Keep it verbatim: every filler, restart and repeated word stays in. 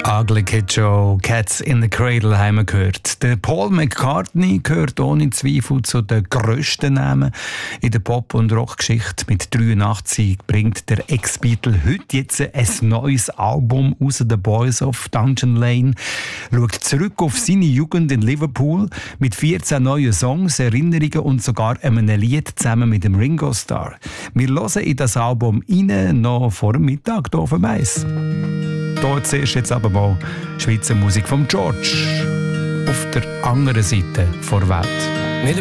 Ugly Kid Joe, Cats in the Cradle haben wir gehört. Der Paul McCartney gehört ohne Zweifel zu den grössten Namen in der Pop- und Rockgeschichte. Mit dreiundachtzig bringt der Ex-Beatle heute jetzt ein neues Album raus, The Boys of Dungeon Lane. Schaut zurück auf seine Jugend in Liverpool mit vierzehn neuen Songs, Erinnerungen und sogar einem Lied zusammen mit dem Ringo Starr. Wir hören in das Album rein, noch vor dem Mittag hier auf dem Eis. Hier zuerst jetzt aber mal Schweizer Musik von George auf der anderen Seite der Welt.